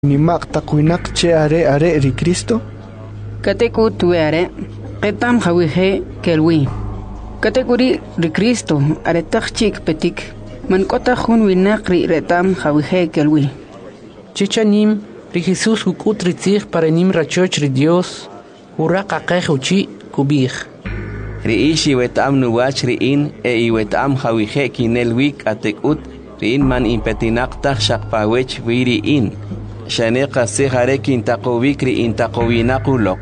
Nimaqta quinaq che are ri Cristo. Kateku tuare etam hawihe kelwi. Kategori ri Cristo are tachik petik. Man kota hun winak ri retam hawihe kelwi. Chichanim ri Jesús hukut ritzich para nim rachoch ri Dios. Uraka kehuchi kubich. Ri ishi wetam nuwach ri in e wetam hawihe kinelwik atekut ri in man impetinak tak shakpawech wiri in. Shaneqa sehare kintaqowik ri intaqowinakulok.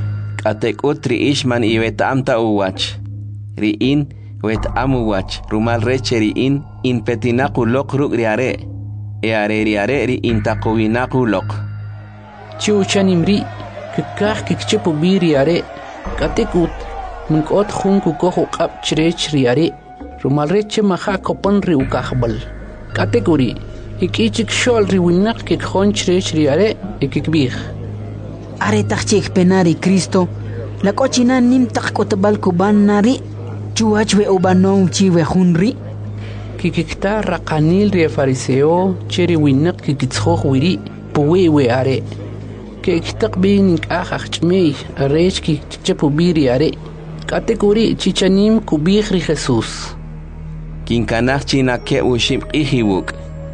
Atekut ri ishman wetam ta uwach. Ri in wetam uwach. Rumal reche ri in petinakulok ruk ri are. E are ri intaqowinakulok. Chiuchanim ri kikah kikchepu biri are. Katekut munkot hun kukohu qab chrech ri are. Rumal reche maha kopon ri ukahbal. Kategori ikichik shol ri winak kik khon chrech ri are ikikbih. Are tachik penari Cristo. La cochina nim tak kotbal kuban nari. Chuachwe ubanon chiwe hunri. Kikikta raqanil ri fariseo cheri winak kikitskhoh wiri puwe are. Kiktak binik achachmei arech kikchepu biri are. Kategori chichanim kubih ri Jesus. Kinkanach china ke ushim ihiwuk.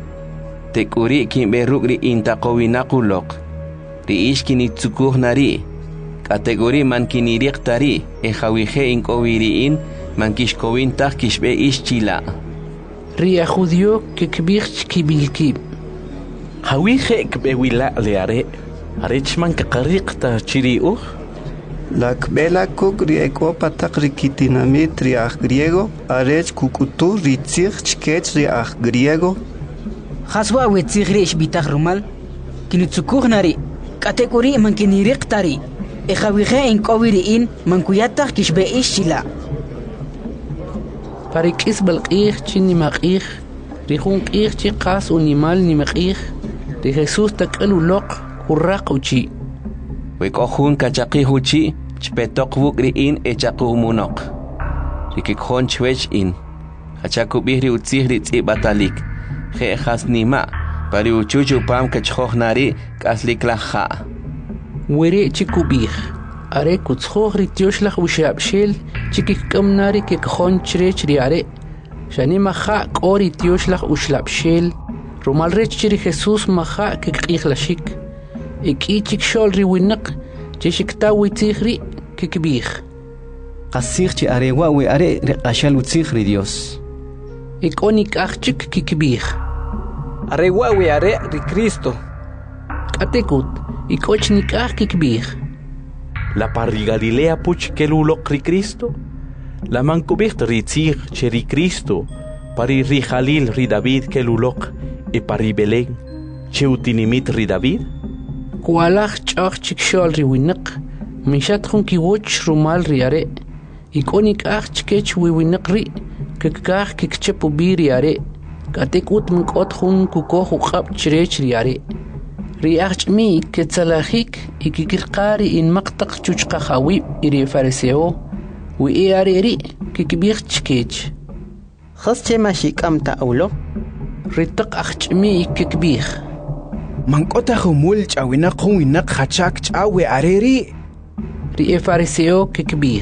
Tekuri kimberuk ri intaqowinakulok. Ri ishkini tsukuh nari. Kategori man kiniriq tari. E hawihe inkowiriin man kishkowin tak kishbe ishchila. Ri a judio kikbih kibilkib. Hawihe kbewila leare. Arechman kakariq ta chiriuh. La kbela kuk ri ekopa tak ri kitinamit ri griego. Arech kukutu ri tzich chkech ri griego. Haswa we tzigrish bitach rumal. Kinitsukuh nari. Kategori man kiniriq tari. E hawihe inkowiriin man kuyatach kishbe ishchila. Parikis balqih chini maqih. Rihun qih chi qas unimal ni maqih. Ri Jesus takalu loq urraq uchi. Wekohun kachaqihuchi chpetok wuk ri in echakumunok. Rikikon chwech in. Hachakubih ri utzih ri batalik. He hasnima. Pari uchuchu pam kachhoh nari kaslik laha. Were chikubih. Are kutshoh ri tioshlach ushabshil chikik kamnari kekkhon chrech ri are. Shani maha kori tioshlach ushlabshil. Rumal rech chiri Jesus maha kekikhlashik. Ikichik shol ri winak chishikta witzihri kikbih. Qasih chi arewa we are riqashal utzihri Dios. Ikonik achchik kikbih. Arewa we are ri Cristo. Katekut ikochnik ach kikbih. La parri Galilea puch kelulok ri Cristo. La mankubicht ri tzih cheri Cristo. Pari ri Jalil ri David kelulok. E pari Belén cheutinimit ri David. Kualach chach chikshol ri winak. Mishat khun ki woch rumal ri are. Ikonik ach chkech wi winak ri. Kikah kikchepu biri are. Katekut mkot khun kukoh qab chrech ri are. Ri ach mi ketsalahik ikikirqari in maqtaq chuchqa khawib iri fariseo. Wi are ri kikbih chkech. Khasche mashikam ta awlo. Ritaq ach mi ikikbih. Mankota humul chawinaq huwinak hachak chawe areri. Ri fariseo kikbih.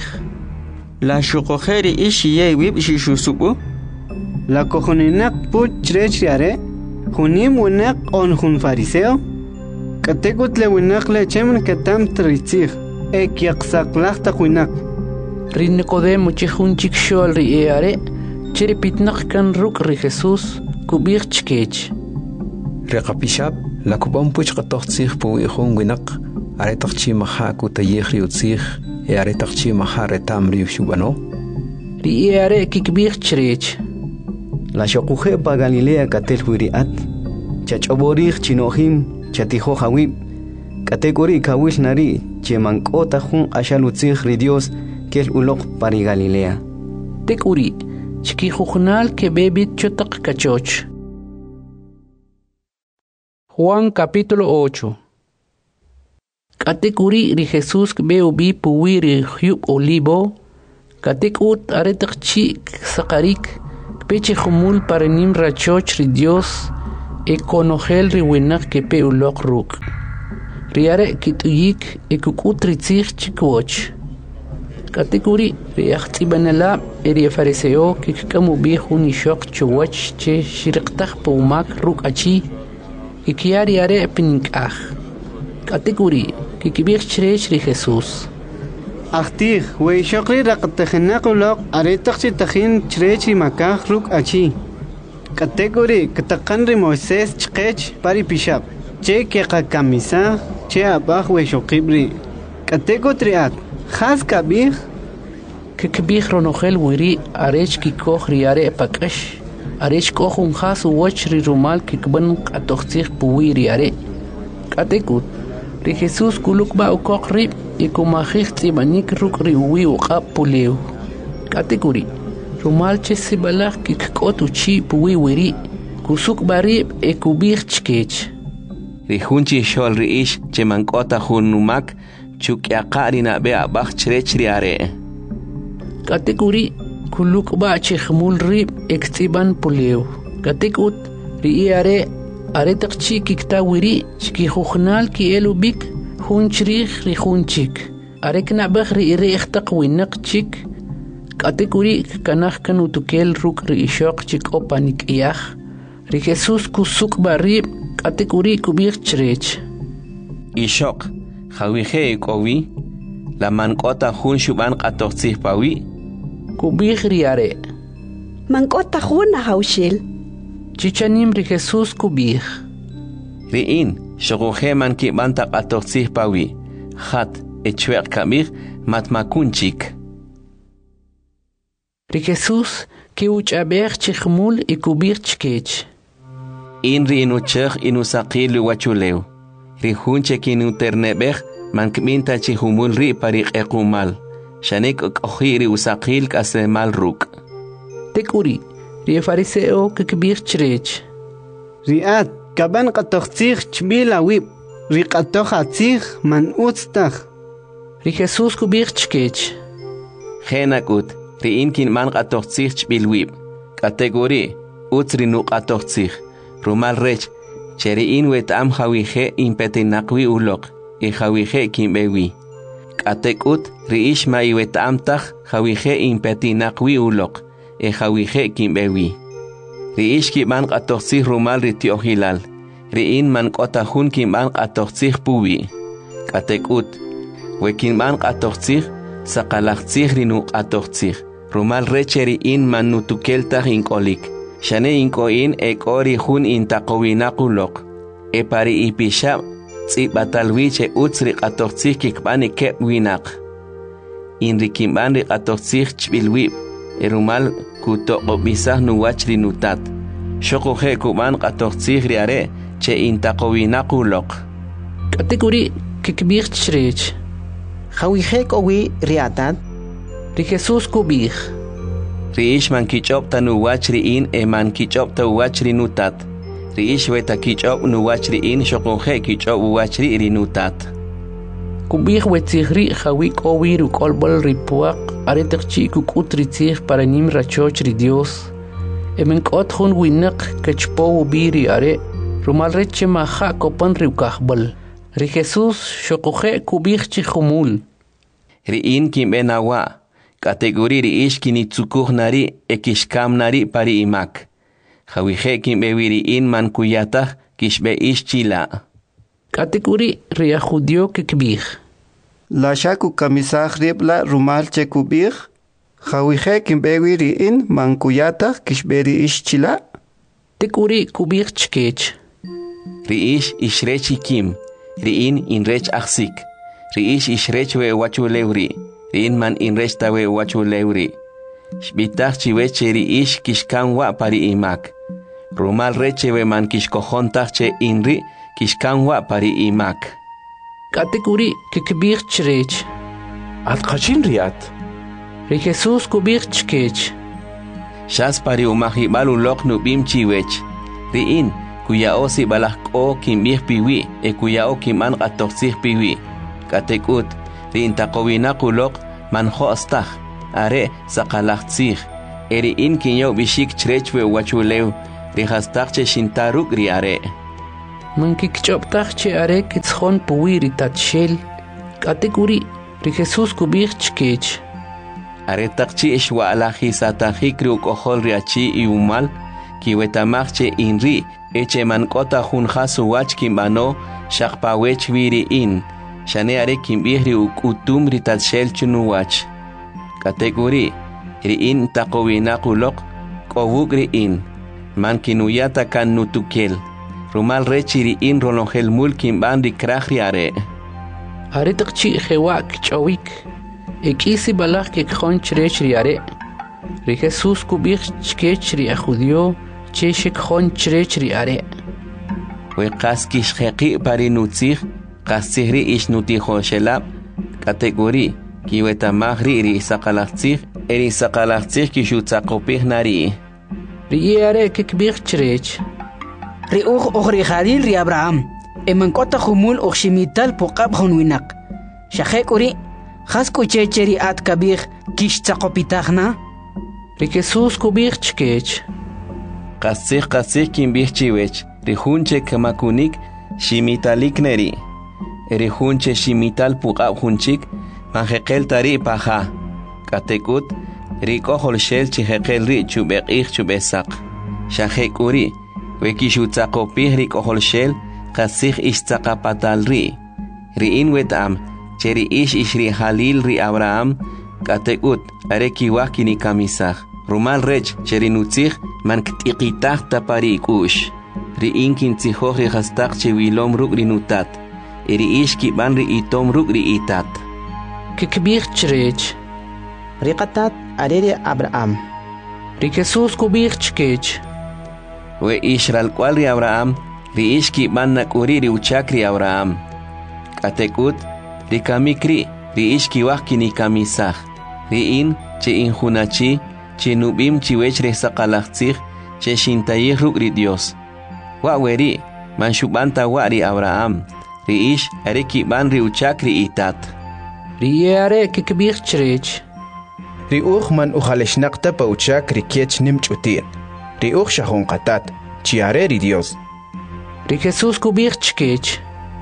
La shuqokheri ishi ye wib shishusubu. La kohoninak puch chrech ri are. Hunim winak on hun fariseo. Katekut le winak le chemen katam tritzih. Ek yaqsaqlaq ta winak. Ri Nicodemo chihun chikshol ri are. Chiri pitnaq kan ruk ri Jesus kubih chkech. Reqapishab la kubam puch qatoqtsih pu ihun winak. Are taqchi maha kutayih utzih. E are taqchi maha retam ri shubano. Ri are kikbih chrech. La shoquje pa Galilea katel wiriat. Chachoborih chinohim chatijo hawib. Kategori kawil nari chemankota hun ashalutzih ri Dios kel ulok pari Galilea. Tekuri chkijugnal ke bebit chotak kachoch. Juan capítulo 8. Katekuri ri Jesus beu bi puwiri hyub olivo. Katekut aretak chik sakarik peche humul para nim rachoch ri Dios ekonogel riwinak kepe ulok ruk. Riare kituyik ekukutritzich chikwoch. Kategori riachtibanala eri fariseo kikamu bihun ishok chuwach che shirqtaq pumak ruk achi ikiari are pininkah. Kategori kikibir chrech ri Jesús. Achtig, wey shokri raqtahinaqulok aretaqchi tahin chrechi makah ruk achi. Kategori katakanri Moisés chqech pari pishab. Che keqa kamisa che abah wey shokibri. Kategori khas kabih kikibir ronogel wiri arech kikoh riare pakash. Arech kohun khas wach ri rumal kikban qatoxtih puwi riare. Kategut ri Jesús kuluk ba ukok rib ikumajih tsibanik ruk riwi uqab pulew. Kategori rumal che sibalak kikkotu chi puwi wiri kusuk barib ekubir chkech. Rihunchi shol riish che mankota hunumak chukyaqa rinabe abah chrech riare. Kategori kuluk ba che khmul rib ektiban pulew. Kategut riare aretaqchi kikta wiri chki khukhnal ki elubik hunchrik ri hunchik arekna bakhri ri ikhtaq winaq chik kategori kanakh kanu tukel ruk ri ishaq chik opanik iyah ri Jesús kusuk barib kategori kubir chrech ishaq khawije kowi la mankota hun shuban qatoxih pawi kubir riare mankota hun haushil chichanim ri Jesús kubir riin shoguje man ki banta qatoxih pawi khat echweq kamir matmakunchik ri Jesús ki uchaber chikhmul ikubir chkech in ri inuchekh inusaqil wachuleu ri hunche kinu ternebeh man kminta chihumul ri pariq equmal shanek qokhiri usaqil kasemal ruk tekuri ri fariseo kikbir chrech riat kaban qatoxih chbila wib ri qatoxatzih man utstakh ri Jesús kubir chkech khenakut ri inkin man qatoxih chbil wib kategori utri nu qatoxih rumal rech cheri in wetam khawije impetinaqwi ulok i khawije kimbewi katekut ri ishma i wetam takh khawije impetinaqwi ulok e khawije kimbewi ri ishki man qatoxih rumal ri tiohilal ri in man qotahun kim man qatoxih puwi katekut wekin man qatoxih saqalaxih ri nu qatoxih rumal recheri in man nutukeltah inkolik shane inkoin e kori hun intaqowinaqulok e pari ipishab tsibatalwiche utsri qatoxih kikbani keb winaq in rikimban ri qatoxih chbilwib erumal kutoqobisah nuwachri nutat shoqoje kuban qatoxih riare che intaqowinaqulok kategori kikbir chrech khawije kowi riatat ri Jesús kubir riish man kichop tanu wachri in e man kichop ta wachri nutat riish weta kichop nu wachri in shoqoje kichop wachri rinutat kubir wetzihri khawi kowi ru kolbol ripuaq aretaqchi kukutritzih para nim rachoch ri Dios emen kothun winaq kachpo biri are rumal reche maha kopan ri kahbal ri Jesús shoqoje kubir chikhumul ri in kimbenawa kategori ri ish kinitsukuh nari ekishkam nari pari imak khawije kimbewiri in man kuyatah kishbe ish chila kategori ri judio kikbir la shaku kamisah ribla rumal chekubir khawije kimbewiri in man kuyatah kishberi ish chila tekuri kubir chkech ri ish ishrechi kim ri in rech aksik ri ish ishrech we wachulewri in man in restawe wachulewri shbitach chiweche ri ish kishkan wa pari imak rumal rechewe man kishkojontach che inri kishkan wa pari imak kategori kikbir chrech Alqachin riat ri Jesús kubir chkech shas pari umahibal ulok nubim chiwech ri in kuya osi balakko kimbih piwi e kuya o kiman qatoxih piwi katekut ri intaqowinaqulok man khostah are saqalaxtzih eri in kinyo bishik chrechwe wachulew rihastaqche shintaruk ri are. Mankikchoptaqche are kitzjon puwiri tatshel. Kategori ri Jesus kubich chkech. Are taqchi ishwa'alaji satajik ri ukohol riachi y umal. Kiwetamaqche inri. Eche mankota junjasu wach kimbano. Shakpawech viri in. Shane are kimbihri ukutum ri tatshel chunuwach. Kategori ri in taqowinakulok. Kowuk ri in. Man kinuyata kan nutukel. Rumal rechi ri in rolongel mul kimban ri krahri are. Are taqchi hewak chawik. Ekisi balak kekjon chrech ri are. Ri Jesus kubich chkech ri ajudio. Cheshek jon chrech ri are. We qaskish heqi pari nutzih. Qasihri ish nutijo shelab. Kategori kiweta mahri ri saqalaqtzih. Eri saqalaqtzih kishutzaqopih nari. Ri are kekbich chrech. Ri ri Khalil ri Abraham. Emankota khumul shimital puqab hunwinak. Shaqek uri khasku checheri at kabir kish taqopitagna. Ri Jesus kubich chkech. Qasih kimbih chiwech. Ri hunche kamakunik shimitalik neri. Ri hunche shimital puqab hunchik manjeqel tari paja. Katekut ri kohol shel chijeqel ri chubeqih chubesaq. Shaqek uri wekishutzaqopih ri kohol shel qasih istzaqapatal ri. Ri in wetam cheri ish ri Khalil ri Abraham katekut arekiwah kini kamisaj. Rumal rech cheri nutzih man ktiqitah tapari ikush. Ri in kintzihoj ri hastaq chewilom ruk ri nutat. Iri ish kiban ri itom ruk ri itat. Kikbich chrech. Ri qatat areri Abraham. Ri Jesus kubich chkech. We ishral kwal ri Abraham. Ri ish kiban nakuri ri uchak ri Abraham. Katekut ri kamikri ri ish kiwah kini kamisaj. Ri in che injunachi che nubim chiwech re saqalaqtzih che shintayih ruk ri Dios. Wa weri man shubanta wa ri Abraham. Ri ish are kiban ri uchak ri itat. Ri are kikbich chrech. Ri man ujaleshnaqta pa uchak ri kiech nimchutir. Ri shahon qatat chiare ri Dios. Ri Jesus kubich chkech.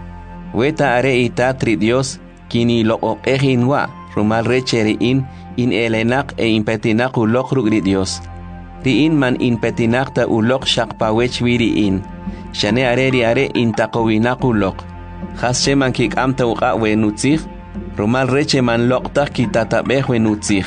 Weta are itat ri Dios kini loqoqehin wa rumal reche ri in elenak e impetinak ulok ruk ri Dios. Ri in man impetinakta ulok shaqpawech wiri in. Shane are in taqowinak ulok. Khasche man kikamta uqa we nutzih. Rumal reche man loqtah kitatabeh we nutzih.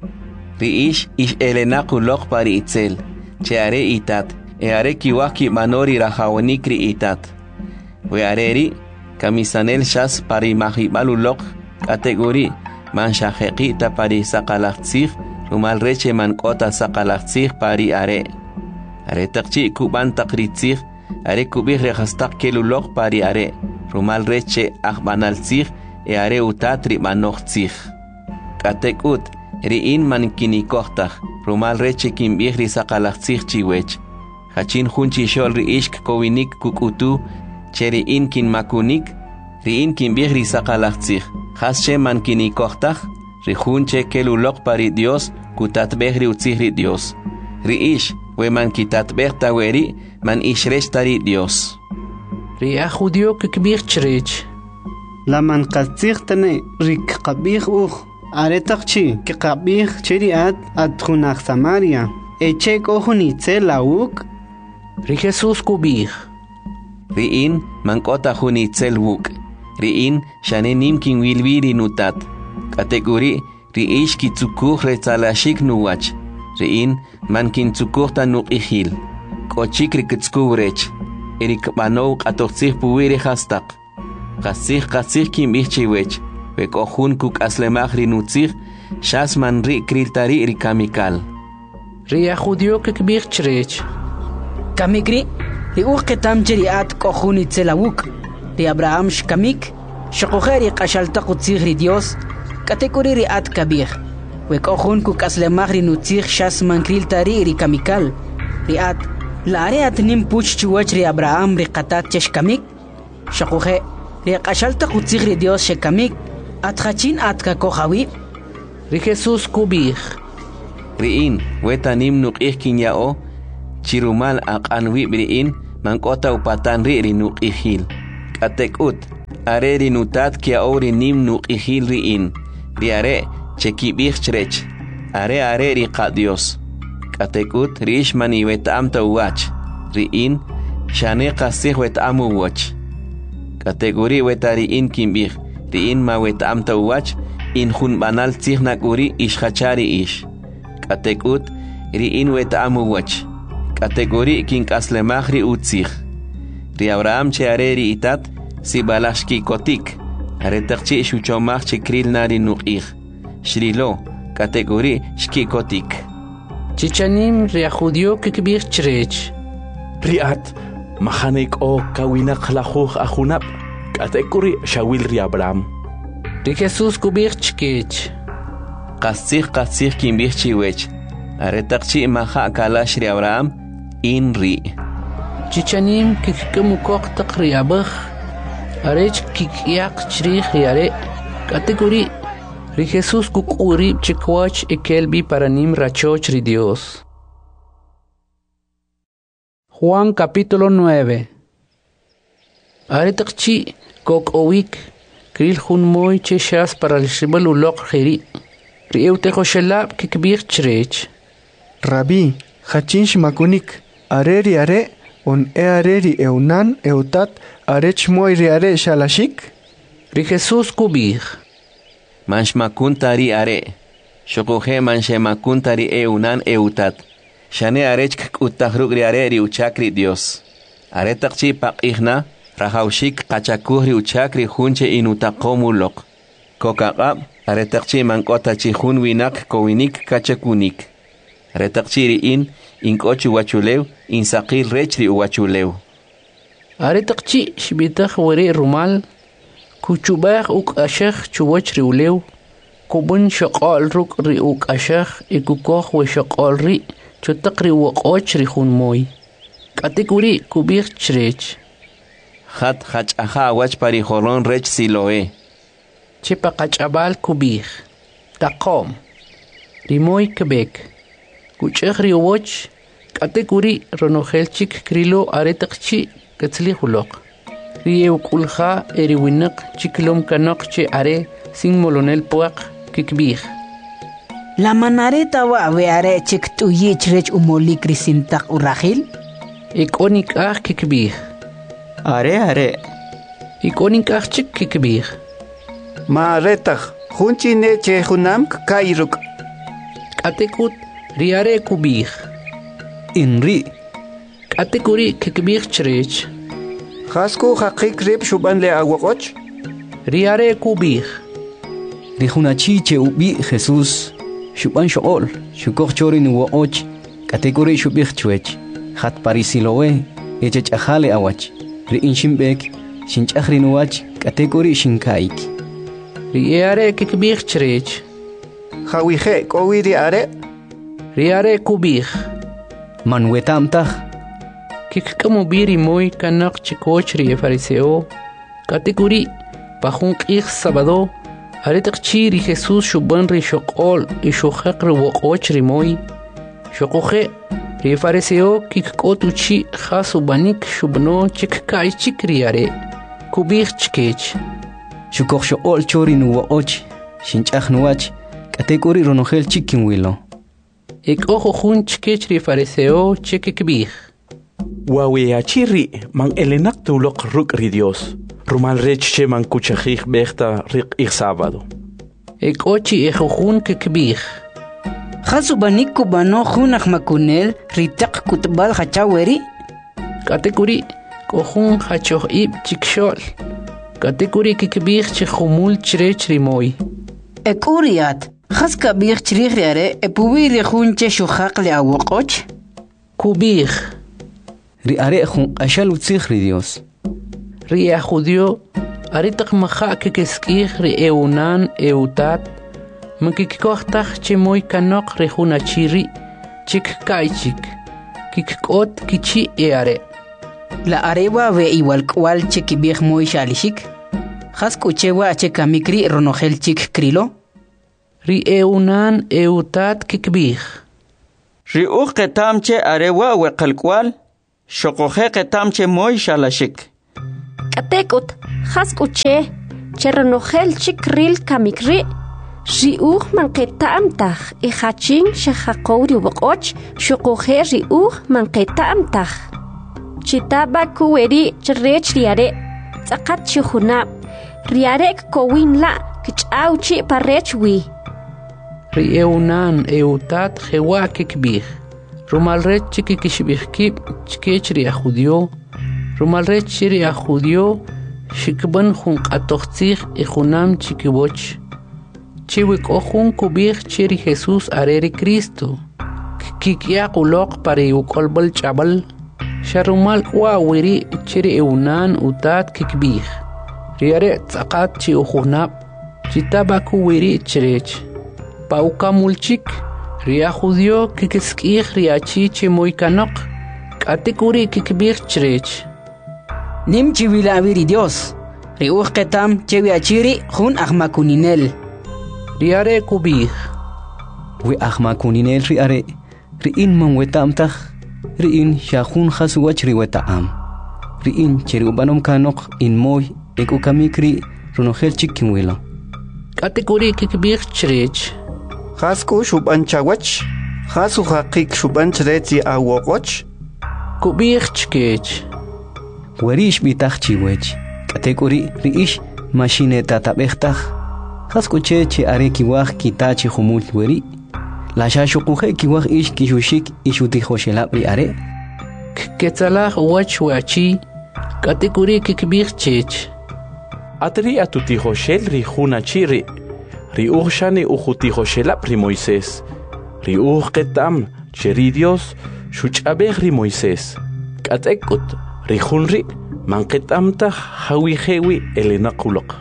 Ri ish elenak ulok pari itzel. Che are itat. E are kiwah ki manori rajawanik ri itat. We areri kamisanel shas pari mahibal ulok. Kategori man shajeqita pari saqalaqtzih. Rumal reche man kota saqalaqtzih pari are. Are taqchi kuban taqritzih. Are kubih rehastaq kelulok pari are. Rumal reche akbanaltzih. E are utatri manoqtzih. Katekut ri in man kinikohtah. Rumal reche kimbih ri saqalaqtzih chiwech. Hachin hunchi shol ri ishk kowinik kukutu. Cheri in kin makunik. Ri in kimbih ri saqalaqtzih. Hasche man kinikohtah. Ri hunche kelulok pari Dios. Kutatbeh ri utzih ri Dios. Ri ish we man kitatbeh taweri. Man ishresh tari Dios. Ri ajudio kikbich chrech. La man qatzih tane rik qabih are taqchi ki qabih cheri at khunaq Samaria. Eche kohuni tselawuk. Ri Jesus kubich. Ri in man kota huni tselwuk. Ri in shane nimkin wilwiri nutat. Kategori ri ish kitzukuh retzalashik nuwach. Ri in man kintzukuh tanuqihil. Kochik rikitskubrech. Erik banow qatoqtzih puwiri hastaq. Qasih kimbih chiwech. Wekohun kuk aslemaj ri nutzih. Shas man ri kriltari ri kamikal. Ri ajudio kikbich chrech. Kamikri ri ketam cheri at kohuni tselawuk. Ri Abraham shkamik. Shaqoheri qashaltaqutzih ri Dios. Kategori ri at kabir. Wekohun kuk aslemaj ri nutzih shas man kriltari ri kamikal. Ri at Lare at nim puch chiwach ri Abraham ri qatat cheshkamik. Shaqohe ri qashaltaqutzih ri Dios shekamik. At khachin at kakohawi. Ri Jesus kubich. Ri in weta nim nuqih kinyao. chirumal aqanwi briin mankota upatan ri nuqihil katekut are rinutat kia ori nim nuqihil riin riare chekibih chrech are ri qadios katekut rish mani wetamta uach riin shane qasih wetamu wach kategori wetariin kimbih riin ma wetamta uach in hun banal tsihnakuri ishachari ish katekut riin wetamu wach kategori kin kaslemahri utzih ri Abraham che areri itat si balashki kotik are takchi shuchomach chikril nari nuqih shrilo kategori shki kotik chichanim ri judio kikbir chrech riat mahanek o kawinak lahuh ahunap kategori shawil ri Abraham ri Jesus kubir chkech qasih kimbih chiwech are takchi maha kalash ri Abraham in ri chichanim kikkamukok taqriyabah arech kikyak chrih yare kategori ri Jesus kukuri chikwach ekelbi paranim rachoch ri Dios. Juan capítulo 9. Are takchi kok owik kril hun moy cheshas para el shibalulok khiri ri euteko shelab kikbir chrech Rabbi hachinsh makunik areri are on areri eunan eutat arech moy ri are shalashik ri Jesus kubir mansh makuntari are shokohe mansh makuntari eunan eutat shane arech kutahrug ri are ri uchakri Dios are takchi paqihna rahaushik qachakuhri uchakri hunche inutaqomulok kokaqab are takchi mankota chi hun winak kowinik kachakunik are takchi ri in kochu wachulew in saqil rechri wachulew are takchi shibitah wari rumal kuchubah uk ashakh chuwachri ulew kubun shaqal ruk ri uk ashakh ikukoh we shaqal ri chutaqri waqochri hun moy katikuri kubir chrech Khat aha wach pari horon rech siloe. Chipa qachabal kubir. Taqom. Rimoy Quebec. Kuchegri woch kategori ronohelchik krilo aretaqchi katzli hulok. Rieu kulha eriwinak chiklom kanokche are sin molonel puaq kikbir. La manareta wa are chik tu yichrech umoli krisintak urahil. Ikonik kikbir. Are. Ikonik chik kikbir. Ma retag hunchi ne che hunam kairuk Katekut riare kubir. Inri Kategori kikbir chrech. Hasku haqik rib shuban le awakoch Riare kubir. rihunachi che ubi Jesus shuban shool shukok chorin woch kategori shubich chwech hat parisilowe echech ahale awach ri inshimbek shinchahrin wach kategori shinkaik Riare kikbir chrech. Hawihe kowiri are Riare kubir. manwetamtah Kikkamubiri moy kanak chikochri fariseo. Kategori pahun qih sabado. Aretaqchi ri Jesus shuban ri shoqol y shoqaqri woqochri moy. Shoqoje ri fariseo kikkotuchi khasubanik shubno chikkay chikriare. Kubir chkech. shukok shool chorin woch shinchahnuach kategori ronohel chikin wilo Ik ojo hun chkech ri fariseo chikikbir. Waweachiri man elenak tulok ruk ri Dios. Rumal rechche man kuchajih bechta rik ich sábado. Ik ochi ejojun kikbir. Khasubanik kubano hunach makunel ritak kutbal hachaweri. Kategori kohun hachoh ib chikshol. Kategori kikbir chihumul chrech rimoy. Ekuriat khaska bir chrikhre epuwiri hunche shukhaq le awoqoch. Kubir. ri are hun ashal utzih ri Dios Ria judio aritak maha kikeskih ri eunan eutat makikikohtach chimoy kanok ri hunachiri chik kaichik kikot kichi eare. La arewa ve igual cual chekibih moy shalishik. Khasku chewa chekamikri ronohel chik krilo. Ri eunan eutat kikbih. Riuj ketamche arewa weqalkwal, shokoje ketamche moy shalashik. Katekut, haskuche, cheronogel chikril kamikri, riuj manketamtach, ihachin shahakouri wokoch, shokoje riuj manketamtach. Chitaba kuweri cherech riare, tzakat chuhunab, riarek kowin la, kichauchi parechwi. Rieunan eutat jewa kikbih. Rumalret chikikishbihkib chkech ria judio. Rumalret chiria judio shikban jun qatoxtzig y junam chikiboch. Chiwik ojun kubih chiri Jesús areri Cristo. Kikia qulok pari ukolbal chabal. Sharumal wawiri chiri eunan utat kikbih. Riare tzakat chi ujunab. Chitabaku wiri chirech. Pauka mulchik, ria judio kikeskih riachi chemoy kanok, katekuri kikbir chrech. Nim chivilawiri Dios, riuj ketam cheviachiri jun ahmakuninel. Riare kubih. We ahmakuninel riare, riin man wetamtach, riin shahun khasuwach riwetaam. Riin cherubanom kanok in moy ekukamikri runogel chikinwilo. Katekuri kikbir chrech. Hasku shubanchawach, hasu hakik shubanchreti awokoch. Kubir chkech. Werish bitach chiwech. Katekuri riish machineta tabechtach. Hasku che are kiwach kitachi humul weri. La shashukuje kiwach ish kishushik ishutihoshelab riare. Ketzalah wach wachi. Katekuri kikbir chech. Atri atutihoshel rijuna chiri. Riuj shani ujutihoshela pri Moisés. Riuj ketam cheri Dios shuchabeh ri Moisés. Katekut rijunri manketamta hawihewi elenakulok.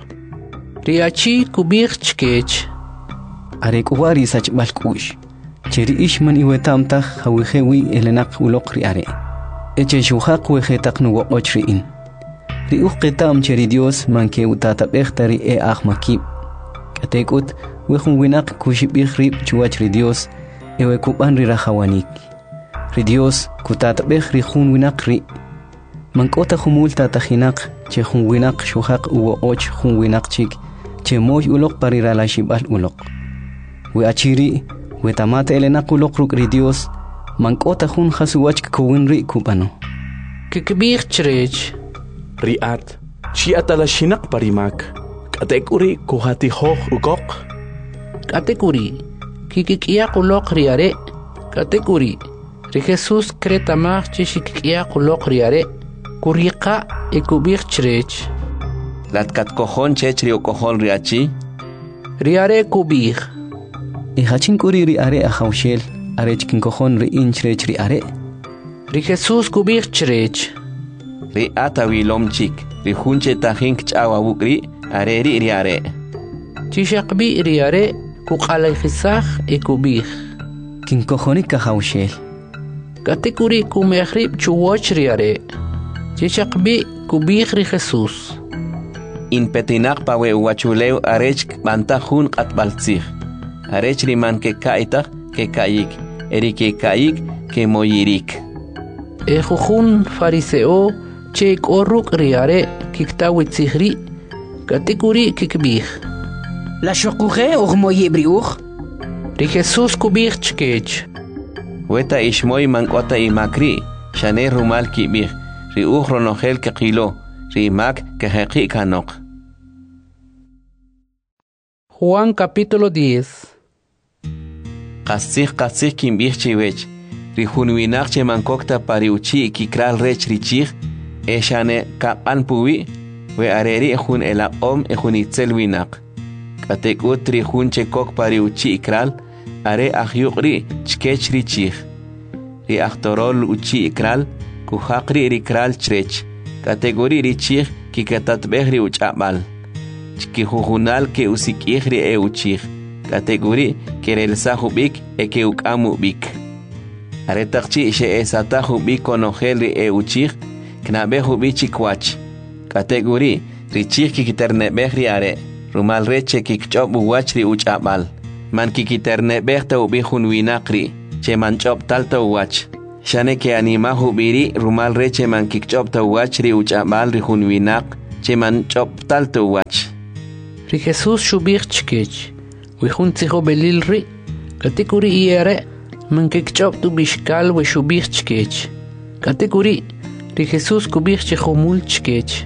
Riachi kubir chkech. Arekuwari sachbalkush. Cheri ishman iwetamta hawihewi elenakulok riare. Eche shuhak wehetak nuwoch riin. Riuj ketam cheri Dios manke utatabeh e ahmakib. Katekut wehun winak kushibih rib chuach ri Dios ewe kuban ri rahawanik. Ri Dios kutatabeh ri hun winak ri. Mankota humul tatahinak che hun winak shuhak uwo och hun winak chik che moy ulok parira la shibal ulok. We achiri we tamate elenak ulok ruk ri Dios mankota hun hasuwach kuwin ri kubano. Kikbir chrech. Riat chi atalashinak parimak. Katekuri kuhati hoch ugok. Katekuri kikikia kulok riare. Katekuri ri Jesús kretamach chikikia kulok riare. Kurika ekubir chrech. Latkat kojon chechri o kojon riachi. Riare kubir. Ihachin kuri riare ahaushel arechkin kojon ri inchrech riare. Ri Jesús kubir chrech. Ri atawilom chik. Ri hunche tahink chawa wukri. Areri riare. Chishakbi riare kuqalay khisakh ekubih. Kin kojonik kahaushel. Katekuri kumehrib chuwoch riare. Chishakbi kubih ri Jesús. In petinak pawe uachuleu arech bantahun qatbaltzih. Arech riman ke kaitak ke kayik. Eri ke kayik ke moyirik. Ejujun fariseo chek oruk riare kiktawitzihri. Katekuri kikbih. La shokuje ugmoye briuj. Ri Jesús kubih chkech. Weta ishmoy mankota imakri. Shane rumal kibih. Ri ronogel ke qilo. Ri mak ke heqi kanok. Juan capítulo 10. Qasih kimbih chiwech. Ri hunwinak che mankokta pariuchi kikral rech richich. Eshane kapan puwi. We areri jun elaqom jun itzel winak. Katekut ri jun chekok pariuchi ikral. Are ahyuqri chkech richich. Ri aktorol uchi ikral. Kuhaqri rikral chrech. Kategori richich kikatatbeh ri uchabal. Chkihujunal ke usikih ri uchich. Kategori kerelsa hubik ke ukamu bik. Are takchi she esata hubik konogel ri uchich. Knabe hubik kwach. Kategori richich kikiternebeh riare. Rumal reche kikchob uwachri uchabal. Man kikiternebeh ta ubihun winakri. che man chop talta wach shane ke anima hubiri rumal re che man kik chop ta wach ri uchamal ri hunwinak che man chop talta wach ri Jesus shubir chkech wi hun tsiho belil ri katikuri iere man kik chop tu bishkal we shubir chkech katikuri ri Jesus kubir chkhomul chkech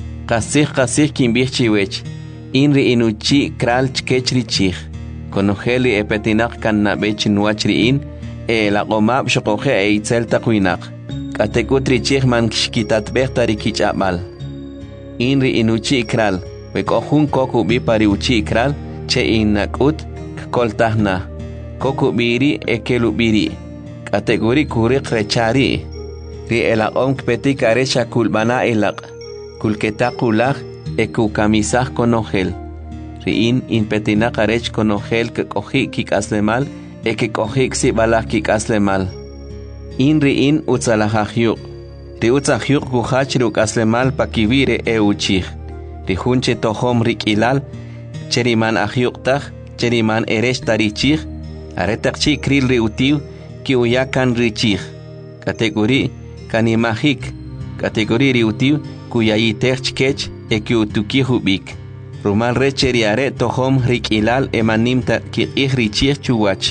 qasih kimbih chiwech inri inuchi kral chkech ri chih konogeli epetinak kan nabech nuachri in la qomab shoqoxe eitzel taqwinak katekutri chih man shkitat behtari kichamal inri inuchi kral we kohun koku bi pari uchi kral che inakut koltahna koku biri ekelu biri kategori kuriq rechari ri elaqom kpetik arecha kulbana elaq kulketaqulaj eku kamisaj konogel riin inpetina qarech konogel ke koji kikaslemal eke koji ksibalaj kikaslemal in riin utzalajajiuq ri utzajiuq kujach ri ukaslemal pakivire euchij ri junche tojom rikilal cheriman ajiuqtaj cheriman erech tarichij aretaqchi kril ri utiu ki uyakan richij kategori kanimajik kategori ri utiu kuyayitej chkech eki utuki hubik rumal recheriare tohom rikilal emanimta ki ihrichih chuwach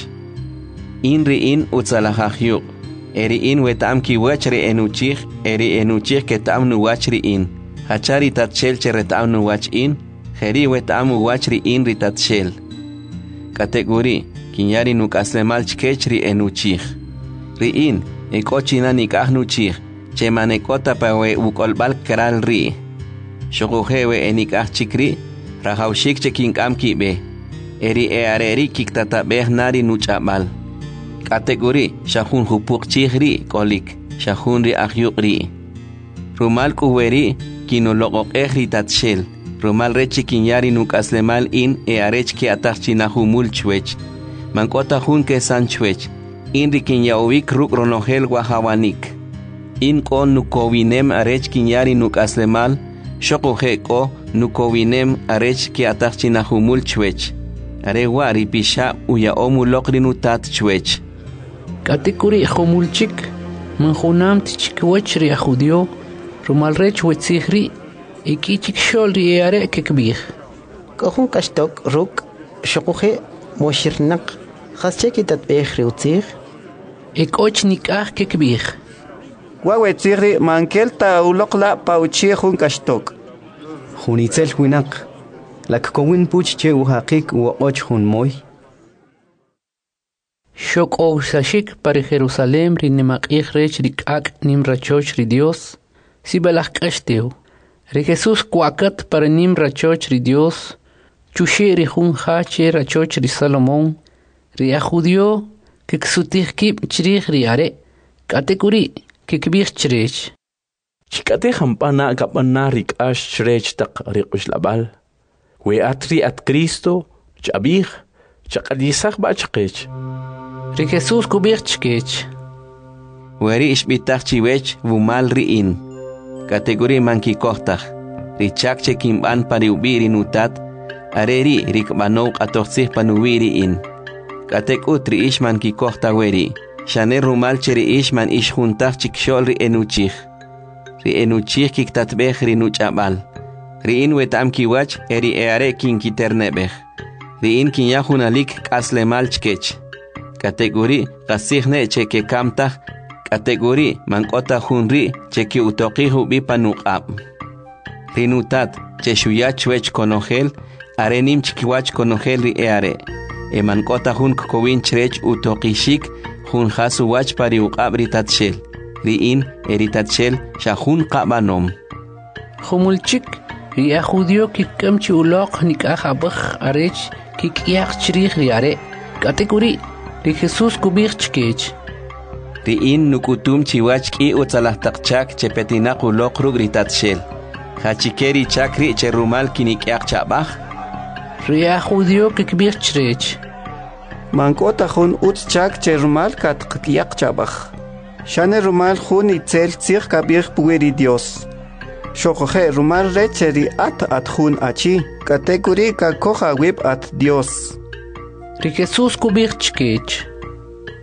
inri in utzalajajiuq eri in wetam ki wachri enuchih eri enuchih ketam nuwachri in hachari tatchel cheretam nuwach in heri wetam wachri in ritatchel kategori kinyari nukaslemal chkechri enuchih ri in ekochina nikahnuchih chemanekota pawe ukolbal kral ri shoguhewe enikah chikri rahaushik chekinkam kibe eri eareri kiktatabe nari nuchabal kategori shahun hupuk chihri kolik shahun ri ahyuqri rumal kuweri kinoloqoq ehri tatshel rumal rechi kinyari nukaslemal in earech ki atachina humul chwech mankota hun ke sanchwech inri kinyawik ruk ronogel wahawanik in kon nukowinem arech kinyari nukaslemal shoqoje ko nukowinem arech ki atachina humul chwech are wari pisha uya omulokri nutat chwech katikuri humulchik manjunam tichkwech ri judio rumal rech wetzihri ikichik shol ri are kekbih kohun kashtok ruk shoqoje moshirnaq khascheki tatbeh ri utzih ekochnik kekbih Wawe tzigri mankelta uloqla pauchi jun kashtok. Junitzel huinak. Lak kowin puch che uhaqik uoch jun moy. Shok o sashik para Jerusalem rinemak rech rikak nimrachoch ri Dios. Si balak kashteo. Ri Jesus kuakat para nimrachoch ri Dios. Chushi ri jun hache rachoch ri Salomón. Ri a judio que ksutih kip chirih ri are. Katekuri. Kikbih chirech. Chikate hampana kapana rikash chirech tak rikush labal. We atri at Cristo, chabih, chakadisach ba chakech. Ri Jesus kubih chkech. Weri ishbitach chiwech vumal riin. Kategori manki kohtach. Richak chekimban pariubiri nutat. Areri rikbanok atoxih panuwiri in. Katekutri ish manki kohta weri. Shane rumal cheri ishman ish juntach chikshol ri enuchih kiktatbeh ri nuchabal. Ri in wetam kiwach eri eare kin kiternebeh. Ri in kinyahunalik kaslemal chkech. Kategori kasihne cheke kamtach. Kategori mankota hunri cheki utoqihu bipanuqab. Ri nutat cheshuyach wech konogel arenim chikiwach konogel ri eare. Emankota hun kokowin chrech utoqishik Hun hasu wach pari uqab ritatshel. Riin eritatshel shahun qabanom. Humulchik ri a judio kikkamchi uloq nikajabaj arech kikyaq chirih ri are. Kategori ri Jesus kubih chkech. Riin nukutum chiwach ki utzalahtaqchak chepetinaq uloq rug ritatshel. Hachikeri chakri cherumal kinikyaq chabaj. Ri a judio kikbih chrech. Mankota jun utchak che rumal katqyak chabaj. Shane rumal jun itzel tzig kabir pueri Dios. Shokoje rumal recheri at jun achi. Kategori ka koja wib at Dios. Ri Jesus kubir chkech.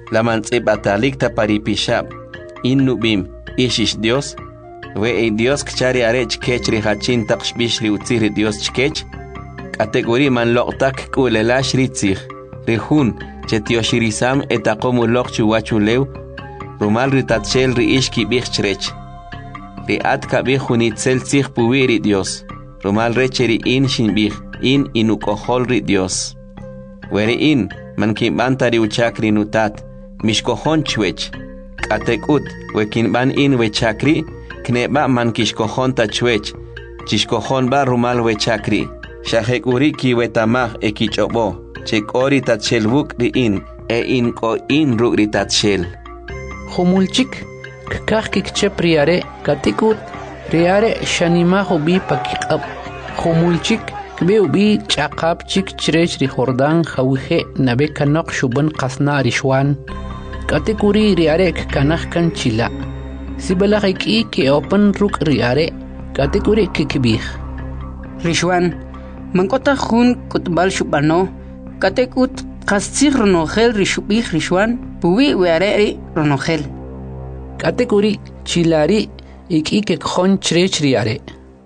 La mantzib atalikta paripishab. In nubim. Ishish Dios. We Dios kchari arech kech ri hachin takshbish ri utzir Dios chkech. Kategori man loktak kulelash ritzir. Rihun. Chetioshirisam etakomu lok chuwachulew. Rumal ritatshel ri ishki bichchrech. Ri atka bijunitzel tzig puwiri Dios. Rumal recheri in shinbij. In inukohol ri Dios. Weri in. Man kimbanta ri uchakri nutat. Mishkohon chwech. Katekut. We kinban in we chakri. Kneba man kishkohon ta chwech. Chishkohon ba rumal we chakri. Shahek uri ki wetamah ekichobo. Chek ori tatchelbuk ri in. In ko in ruk ri tatchel. Humulchik. Kakak kikchep riare. Katikut. Riare shanimaho bi pakikab. Humulchik. Kbeu bi chakab chik chirech ri Jordan hawihe nabe kanok shuban qasna rishwan. Katikuri riare kanach kan chila. Sibalak ke open ruk riare. Katikuri kikbih. Rishwan. Mankota hun kutbal shubano. Katekut qastsig ronogel rishubih Rishwan. Puwi weare ronogel. Katikuri chilari ke khon chirech riare.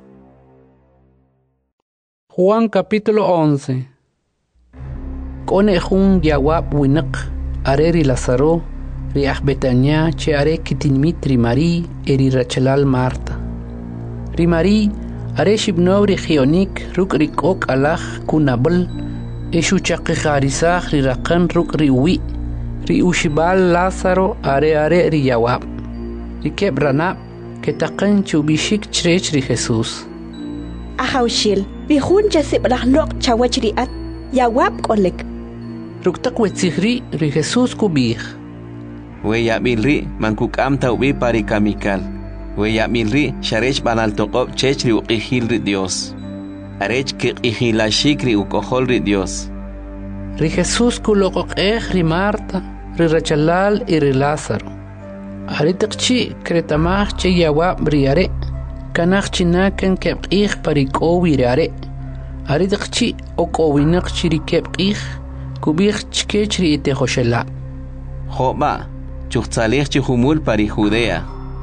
Juan capítulo 11. Kone jun yawab winak areri Lazaro riah Betania che are kitinmit rimari eri Rachelal Marta. Rimari are shibno regionik ruk rikok alach kunabel eshu chaqixarisach rirakan ruk riwi ri ushibal Lazaro are ri yawab. Rikeb ranab ketaqan chubishik chrech ri Jesus. Ahawshil. Bihun jasib lahnok chawachriat yawab kolek. Ruktak wetzihri ri Jesus kubih. We yabilri mankuk amta ubi parikamikal. We yabilri sharech banal toqob chechri uqihil ri Dios. Arech ke qihilashik ri ukohol ri Dios. Ri Jesus kulokok ri Marta ri Rachelal ri Lázaro. Aritakchi kretamach che yawab riare. Kanach chinakan kebqih parikowi rare. Aridakchi okowinak chirikebqih kubih chkechri ite hoshela. Joba, chuchtzalih chihumul pari Judea.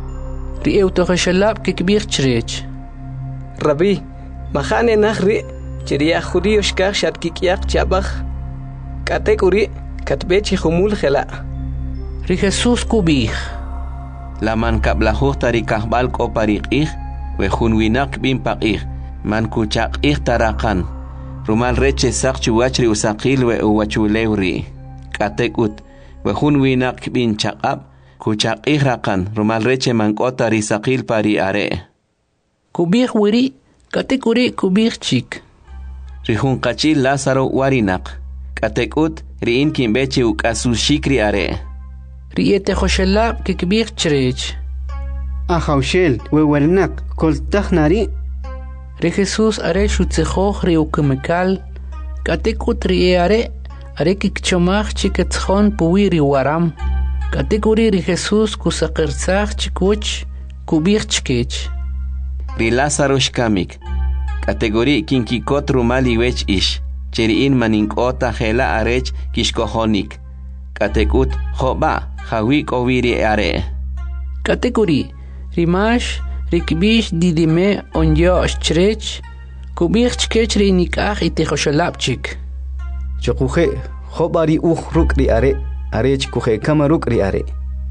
Ri eutohoshelab kekbih chrech. Rabbi, mahane nahri chiria judío shkach shatkikiak chabach. Katekuri katbe chihumul khela. Ri Jesus kubih. Laman kablahuh tarikahbal ko pariqih. Wehun winak bin paqih man kuchaqih tarakan rumal reche sak chuwachri usaqil we uwachulewri katekut wehun winak bin chaqab kuchaqih rakan rumal reche man kota risaqil pari are kubih wiri katekuri kubih chik rihun qachil Lázaro warinak katekut riin kimbechi ukasushikri are riete khoshelab kikbih chrech. Ahawshel wewernak koltach nari. Ri Jesus are shutzechoch ri ukemekal. Katekut ri are kikchomach chiketchon puwi ri waram. Katekuri ri Jesus kusaqerzach chikuch kubich chkech. Ri Lázaro shkamik. Kategori kinkikot rumali wech ish. Cheriin maninkota hela arech kishkohonik. Katekut joba hawik oviri are. Kategori Rimash rikbish didime onyo chrech kubich chkech ri nikach ite khoshalapchik. Chokuhe khobari ruk ri are arech kuhe kamaruk ri are.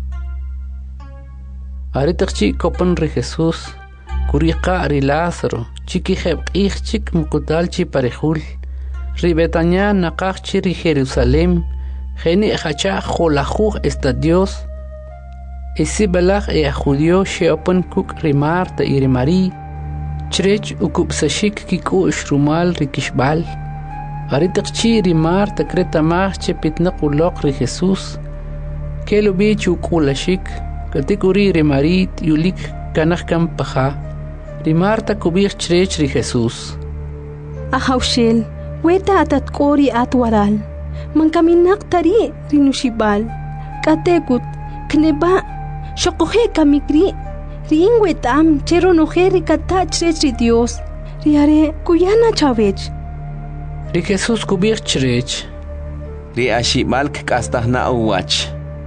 Aritachchi kopan ri Jesus kuriqa ri Lázaro chiki hebqih chik mukutalchi parejul ri Betania naqachchi ri Jerusalem geni khacha kholajuj estadios. Esi balach judío sheopan kuk ri Marta y ri Mari chrech ukupsashik kiku shrumal ri kishbal aritakchi ri Marta kretamach che pitnaqulok ri Jesus kelo bich ukulashik katikuri ri Mari yulik kanach kam paja ri Marta kubich chrech ri Jesus. Ahawshel weta atatkori atwaral man kaminak tari rinushibal katekut kneba Shokohe kamikri ring wetam chero nojeri kata chrech Dios riare kuyana chavech ri Jesus kubich chrech ri ashi malk kastahna uwach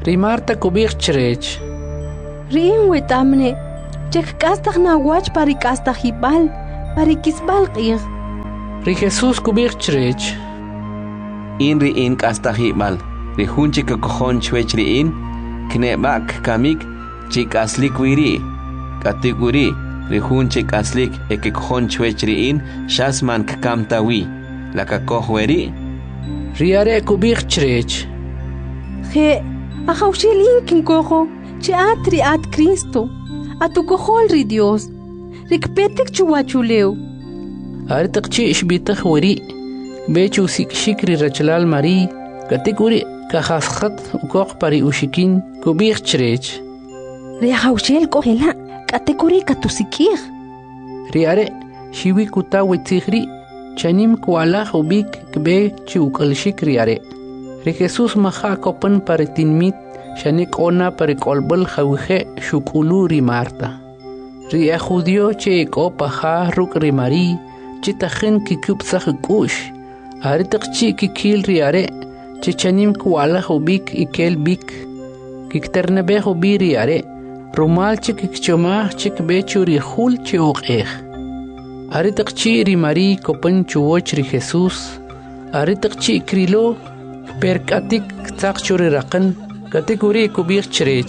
Rimarta kubik chrech. Rin wetamne. Chek kastak na wach pari kastak hibal. Pari kisbal qir. Ri Jesús kubik chrech. Inri in kastahibal. Ri hunchi kokohon chwech ri in. Knebak kamik chik aslik wiri. Katiguri. Ri hunchi aslik ekikohon chwech ri in. Shasman kamtawi. La kakohweri. Riare kubik chrech. He. Ahawshilin kinkoho. Che atri at Cristo. Atukohol ri Dios. Rikpetik chuwachuleu. Aritakchi ishbitah weri. Bechu shikri rachlal mari. Katikuri kahaskat ukok pari ushikin kubik chrech. Riahawshel kohela. Katikuri katusikir. Riare shiwi kutawi tigri. Chanim kuala ubik kbe chukal shikriare. Ri Jesús maha kopan pari tinmit. Shanik ona pari kolbal khawje shukulu ri Marta. Ri judio che kopaha ruk ri mari. Chitakhin kikub kush. Aritakchi kikil riare. Chichanim kuala ubik ikel bik. Kikternebe ubi riare. Rumal chik kikchomah chik bechuri hul chiok Aritakchi ri mari kopan chuoch ri Jesús. Aritakchi krilo perkatik takchuri rakan. Kategori kubik chrech.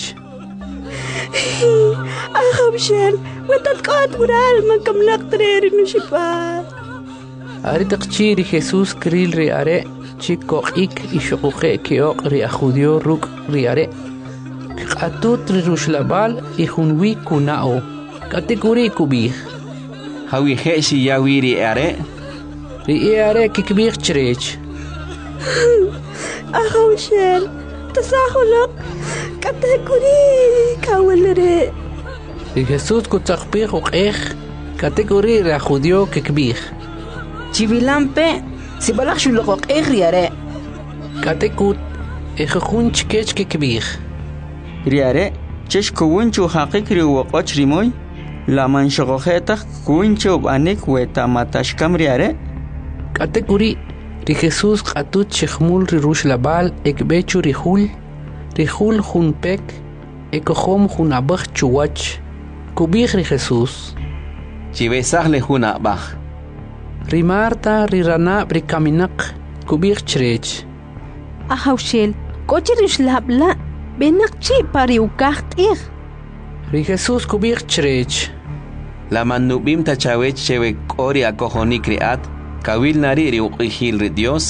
Ahawshel, wetatqat ural makamlak treri nushipal. Aritakchi ri Jesús kril ri are chikok ishokuche keok ri judio ruk ri are. Atut ri rushlabal ihunwi kunao. Kategori kubik. Hawi heshi yawi ri are. Ri are kikbik chrech. Ahawshel. Tasahulok kategori kawalere. Ri Jesús kutakbik ukeh kategori ra judio kikbik. Chivilampe sibalak shulok riare. Katekut ejujun chkech kikbik. Riare chesh kuwunchu haqik ri waqoch rimoy la manshogojeta kuwunchu banik weta matashkam riare. Kategori Ri Jesús qatut chikmul ri rushlabal ekbechu rihul jun pek ekohom jun abaj chuwach kubik ri Jesús. Chibesaj le jun abaj. Ri Marta ri ranab ri kaminak kubik chrech. Ahawshel, kochi rishlabla benak chi pari ukaht Ri Jesús kubik chrech. La manubim tachawech chewe kori akohonik riat. Kawil nari ri uqihil ri Dios.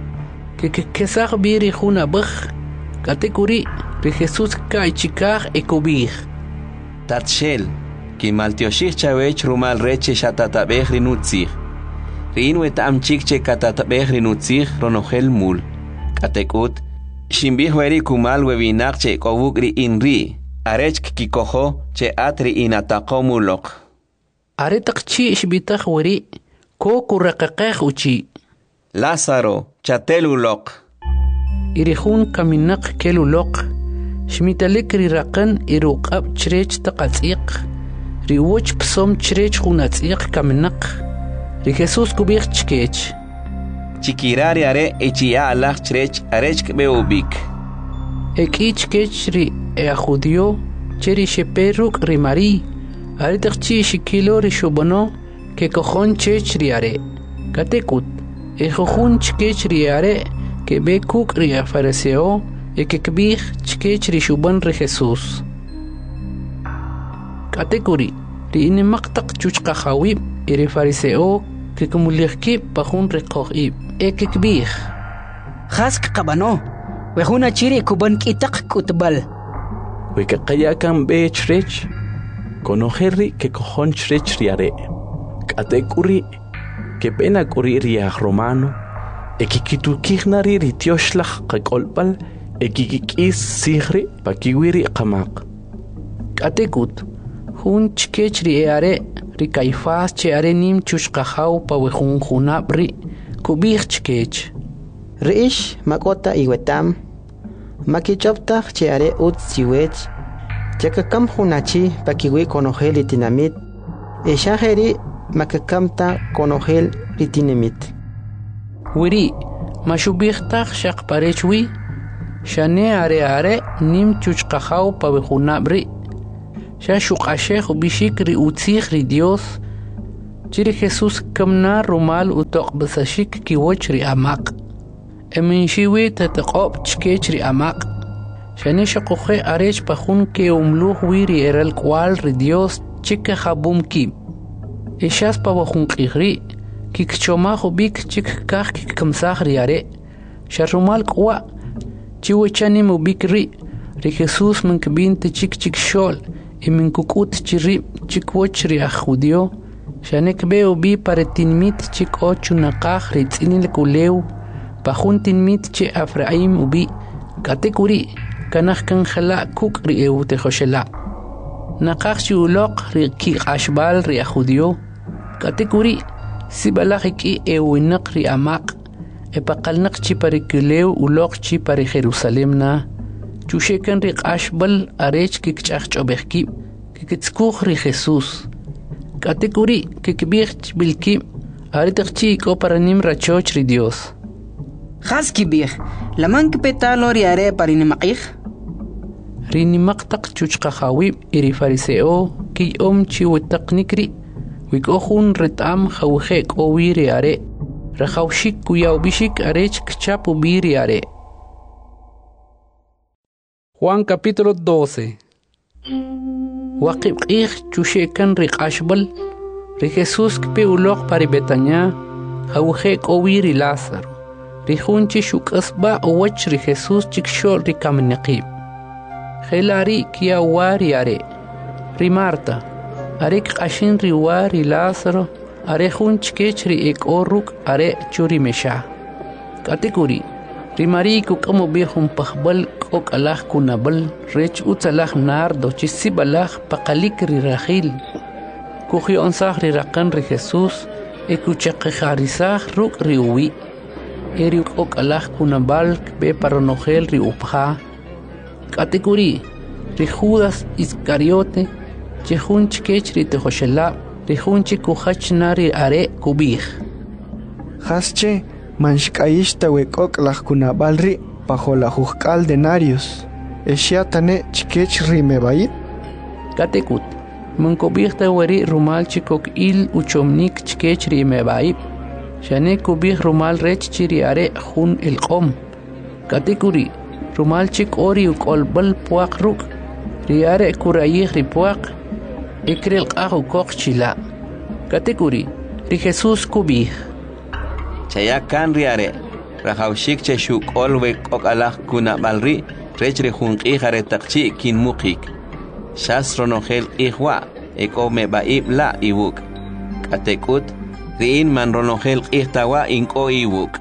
Kesag biri jun abaj. Kategori ri Jesús kaichikaj ekubik. Tatshel. Ki maltioshich chawech rumal reche shatatabej ri nutzig. Rin wetam chikche katatabej ri nutzig ronogel mul. Katekut. Shimbih weri kumal webinak che kobuk ri inri. Arech kikoho che atri inatako mulok. Aretakchi ishbitaj weri. Koku rekekej uchi. Lázaro, chatelulok. Irihun kaminak kelulok. Shmitalik riraqan iruqab chrech taqatsiq. Riwoch psom chrech hunatsiq kaminak. Ri Jesús kubik chkech. Chikirari are echia alach chrech arech beubik. Eki chkech ri judio cheri sheperuk ri mari. Aritakchi shikilo ri shubono. Que cojon chech riare. Katekut. Ejojun chkech riare. Que be kuk ria fariseo. E que kbih chkech ri shuban ri Jesús. Katekuri. Ri inimaktak chuchka hawib. E ri fariseo. Que kumulirki pajun ri kohib. E que kbih. Hask kabano. Wehuna chiri kuban kitak kutbal. Weke kayakan be chrech. Konojerri que cojon chrech riare. Katekuri que pena kuri riaj romano ekikitukijnari ritioshlah qakolpal ekikikis sigri pakiwiri qamaq. Katekut jun chkech riare ri Caifás che are nim chushqajaw pa wejun junabri kubij chkech. Riish makota iwetam makichoptaj che are ut siwech chakakam junachi pakiwi konojel itinamit eshajeri makakamta konojel ritinimit. Wiri mashubijtaj shaq parechwi shane are nim chuchqajaw pabejunabri sha shuqashejo bishikri utzigri Dios chiri Jesús kamna rumal utoq basashik kiwochri amaq eminchiwi tataqob chkechri amaq shane shaqoje arech pajun ke umluh wiri eral kwal ri Dios chike jabum ki ishas pabajun qigri kikchomajo bik chik kaj kikamsagri are sharumal kwa chiwechani mubikri ri Jesús minkbinte chik shol y minkukut chiri chikwochri a judio shanek beo bi paretinmit chik ochu naqaj ri tsinil kulew pajuntinmit che Efraim ubi katekuri kanaj kanjala kuk ri eute joshela naqaj chiuloq ri kiqashbal ri a judio katekuri sibalajiki ewinaq ri amaq epaqalnaq chi parikulew uloq chi pari Jerusalem na chushekan ri qashbal arech kikch'ajch'obejki kikitskuj ri Jesús katekuri kikbij bilki aritaqchi ko paranim rachoch ri Dios Haski bih laman kpetalo ri are parinimaqij ri nimaqtaq chuchqajawi iri fariseo ki chi wetaqnikri wikohun retam jawje kowiri are rajawshik kuyaw bishik arech kchapu biri are Juan capítulo 12 Waqib chushekan ri qashbal ri Jesús kpe uloq pari Betania jawje kowiri Lázaro ri junchi shukasba owach ri Jesús chikshol ri kamnaqib Gelari kia wari are ri Marta are qashin ri wari Lázaro are junch kechri ek oruk are churi mesha katekuri ri mariku como bihum pahbal ok alah kunabal rech utsalah nardo chisibalah paqalik ri rahil kuhi onsah ri raqan ri Jesús ekuchaqarisah ruk ri uwi eri ok alah kunabal be paronogel ri upha katekuri ri Judas Iscariote chehunch kechri te joshela ri junchi kuhachnari are kubij Hasche manshkaishta wekok kunabal bajo la juzcal denarios eshiatane chikech rimebai katekut munkobijta weri rumal chikok il uchomnik chikech rimebai shane kubij rumal rech chiri are jun el qom katekuri rumal chik ori ukolbal puaq ruk riare kurayih ripuaq ikril qahu kokchila katekuri ri Jesús kubij chayakan riare rajawshik che shukol we kokalah kuna balri rechre junqi jare taqchi kin muqik shastro nogel ihwa ekome baib la ibuk katekut rin man ronogel ihtawa inko ibuk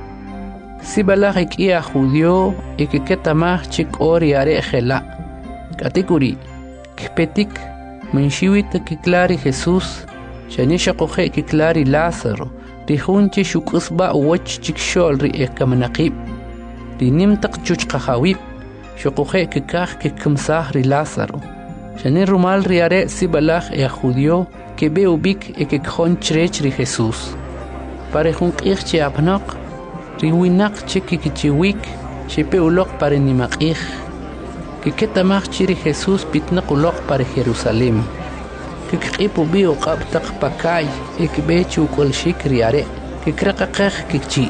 sibalajik ia judio ikiketamaj chik ori are jela katekuri kpetik Menshivit kiklari Jesús, shanisha qoje kiklari Lázaro, rihunchi shukusba wach chikshol ri ekamanaqib, rinimtaq chuchqajawib, shuqoje kikaj kikamsah ri Lázaro, shani rumal riare sibalaj judio que be ubik ekekjon chrech ri Jesús. Parejun qij apnaq, riwinaq chikikichiwik, shepe ulok pare nimaqij, Kiketamach chiri Jesús pitnaq uloq para Jerusalem. Kikqipu bio qabtaq pakay ikbechu kolshik riare. Kikraqaqaj kikchi.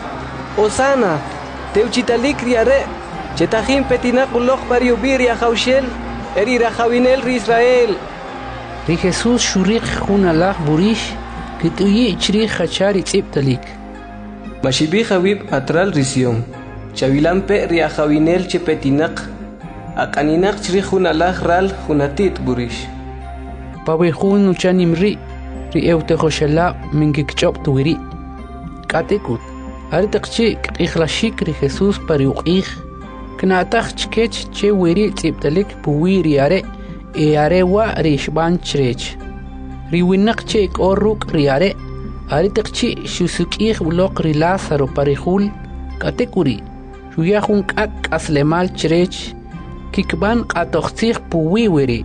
Osana, teuchitalik riare. Chetajin petinaq uloq para yubir ya jawshel. Eri rajawinel ri Israel. Ri Jesús shuriq junalaj burish. Kituyi chiri hachari tziptalik. Mashibi jawib atral risión. Chavilampe riajawinel chepetinaq. Aqaninaq chri junalaj ral junatit burish. Pabejun uchanimri ri eutejoshala minkikchop tuwiri. Katekut aritaqchi qixlashik ri Jesús pariuqij. Knataj chkech che wiri tziptalik puwiri are e arewa ri shban chrech. Ri winaq che korruk ri are aritaqchi shusukij uloq ri Lázaro parihul katekuri shuyajun k'ak aslemal chrech kikban qatoqtij puwiwiri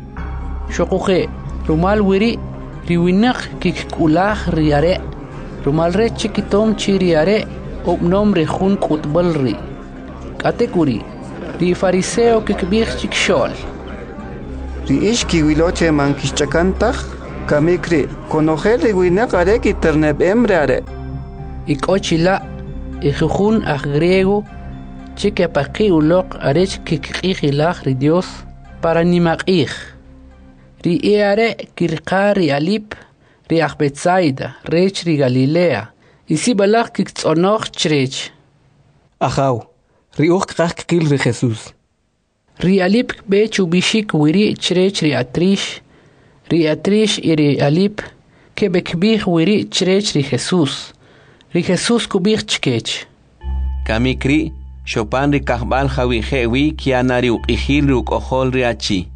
shoqoje rumal wiri riwinaq kikkulaj riare rumal re chikitom chiriare obnom re jun qutbalri Katekuri, ri fariseo kikbih chikshol. Ri ishkiwiloche mankishchakantaj, kamikri, konojel riwinak arek iterneb emreare. Ikochila, ijujun aj griego, chikapaki ulok arech kikijilaj ri Dios para nimakij. Ri eare kirqa ri alip, ri aj Betsaida, rech ri Galilea, isi balak kiktzonoj chrech. Ajaw, ri uj kil ri Jesús. Ri alip bech ubishik wiri chrech ri atrish y ri alip ke bekbih wiri chrech ri Jesús. Ri Jesús kubih chkech. Kamikri, Chopin ri kahbal jawijewi kianari uqihil ri uqohol ri achi.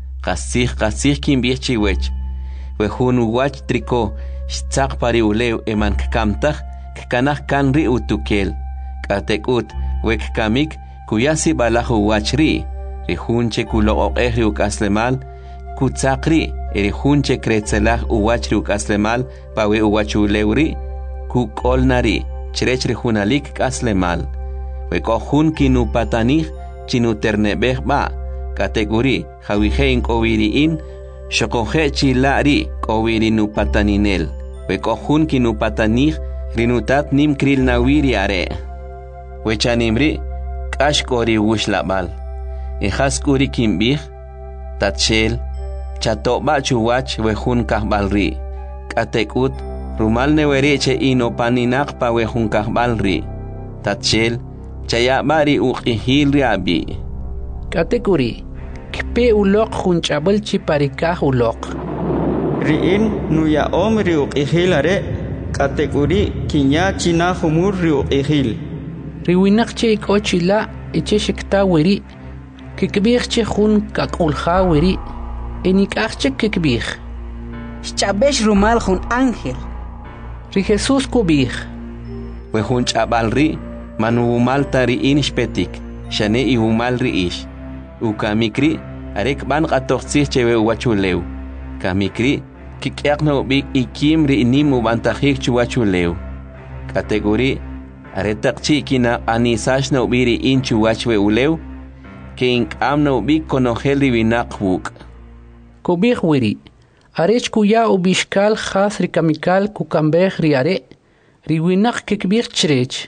Qasih kimbih chiwech. Wehun uwach triko, shtzaq pari ulew eman kkamtaj, kkanaj kan ri utukel. Katekut, wek kamik, kuyasi balaj uwach ri. Ri hunche kuloqoqej ri ukaslemal, kutzaq ri, ri hunche kretzelaj uwach ri ukaslemal, pawe uwach ulew ri, kukolnari, chrech ri hunalik kaslemal. Wekojun kinupatanij, chinuternebej ba, kategori, jawijein kowiriin, shokoje chilari, kowiri nupataninel. Wekojun kinupatanij, rinutat nim kril nawiri are. Wechanimri, kashkori wushlabal. Ejaskuri kimbij, tatshel, chatoba chuwach wejun kahbalri. Katekut, rumal newereche inopaninak pa wejun kahbalri. Tatshel, chayabari uqihil riabi. Katekuri, kpe ulok junchabal chiparikah ulok. Riin nuya om ri uqihil are, katekuri kinya china humur ri uqihil. Riwinak che ikochila, eche shekta wiri, kikbih che jun kakulja wiri, enikach che kikbih. Chabesh rumal jun ángel. Ri Jesús kubih. Wejun chabalri, manu umaltari inishpetik, shane i umalri ish. Ukamikri, arek ban qatoqsih chewe uwachulew. Kamikri, kikyaqno bik ikim ri nim ubantajik chuwachulew. Kategori, aretaqchi kina anisash no biri inchu wachwe ulew, ke inkam no bik konojel ribinak wuk. Kubih wiri, arech kuya ubishkal khas rikamikal kukambeh riare, riwinak kikbih chrech.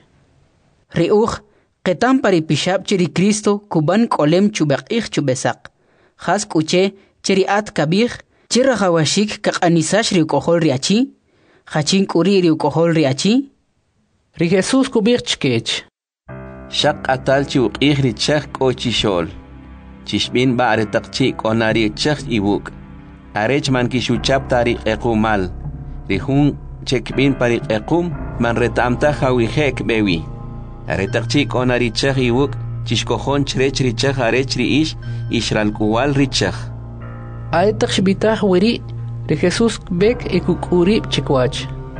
Riuj, ketam pari pishab chiri Cristo kuban kolem chubaqih chubesak. Khas kuche chiriat kabih, chirahawashik kak anisash riukohol riachi, khachin kuri riukohol riachi. Ri Jesús kubih chkech. Shaq atalchi uqih ri chak kochishol. Chishbin ba aretaqchi konari chak ibuk. Arech man kishuchap tari ekumal. Rihun chekbin pari ekum man retamta hawihek bewi. Aretaqchi konari chak ibuk. Chishkohon chrech ri chak arech ri ishral kuwal ri chak. Aetaq shbitah wiri, ri Jesús bek ekukuri chikwach.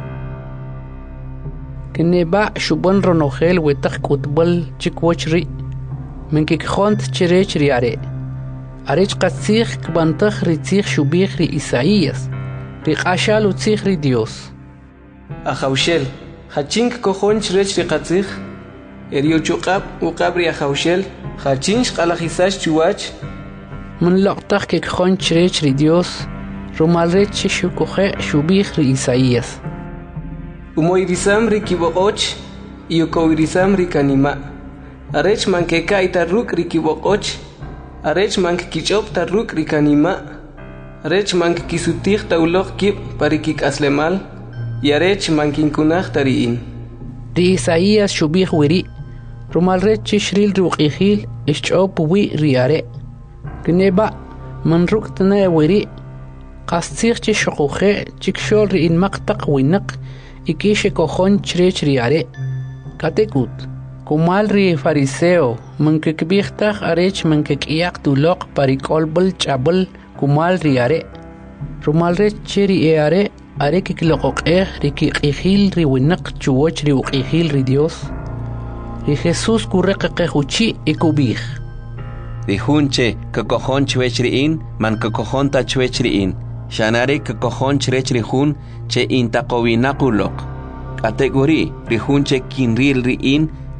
Keneba shubon ronogel wetak kutbal chikwochri, menkikjont chirech riare. Arech qatzich kbantaj ritzich shubih ri Isaías, ri qashal utzich ri Dios. Ajawshel, hachink kojon chirech ri qatzich, erio chuqab uqab ri ajawshel, hachinch qalajisash chuwach. Mun loqtaj kikjon chirech ri Dios, rumalrech shukoje shubih ri Isaías. Umoirisam ri kiboqoch, iukoirisam ri kanima. Arech mankeka itarruk ri kiboqoch, arech mank kichop tarruk ri kanima. Arech mank kisutih taulok kip parikik aslemal, y arech mankinkunaj tariin. Ri Isaías shubih wiri, rumalrech shril ruqihil, ischop wi riare. Gneba, manruk tana wiri, qastzich chishokuje, chikshol ri in maqtaq winak, ikishe kojon chrech riare. Katekut, kumal ri fariseo, mankikbihtaj arech mankikiyak tulok parikolbal chabal kumal riare. Rumalrech cheri eare, are kikloqoqeh ri kikihil ri winak chuwoch ri uqihil ri Dios. Ri Jesús kurreqequchi ikubih. Ri hunche kakojon chwech riin, man kakojon ta chwech riin. Shanare kakojon chrech rihun che intaqowinakulok. Kategori rihun che kinril riin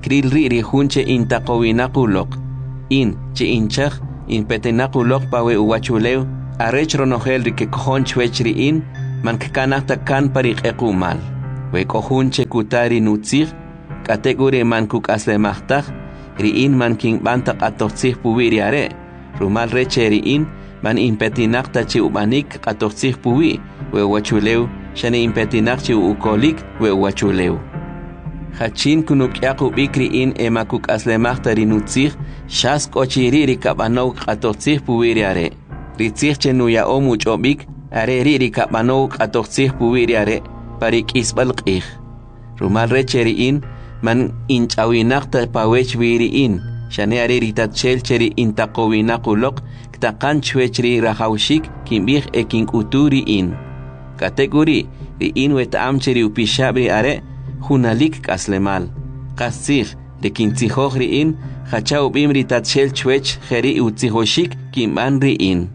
mikril ri hunche intaqowinaquloq in chi inchaq inpetinaquloq pawe uwachuleu arech ronojel ri ke kohonchwech ri in man kanahta kan pariqequmal we kohunche kutari nutzig kategori man kukaslemajtaj ri in man kin bantaq atortzig puwiri are rumal reche ri in man impetinaqta chi ubanik atortzig puwi we uwachuleu shane impetinaq chi ukolik we uwachuleu Hachin kunukyaqu bikri in emakuk aslemajta rinutzig shas kochiriri kabanow qatotzig puwiri are ritzig chenuya omuch obik are riri kabanow qatotzig puwiri are parik isbal qih rumal recheri in man inchawinaqta pawech wiri in shane are ritatchel cheri intaqowinaquloq ktaqan chwechri rahawshik kimbih ekin uturi in kategori ri in wetam cheri upishabri are Hunalik kaslemal qasig de kintzihoj riin hachau bimri tatshel chwech jeri utzihoshik kimban riin.